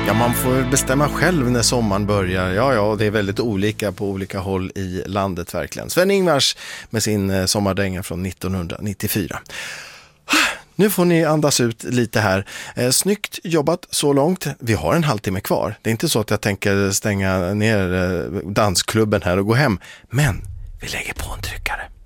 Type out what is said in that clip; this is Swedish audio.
Ja, man får bestämma själv när sommaren börjar. Ja, det är väldigt olika på olika håll i landet verkligen. Sven-Ingvars med sin sommardänga från 1994. Nu får ni andas ut lite här. Snyggt jobbat så långt. Vi har en halvtimme kvar. Det är inte så att jag tänker stänga ner dansklubben här och gå hem. Men vi lägger på en tryckare.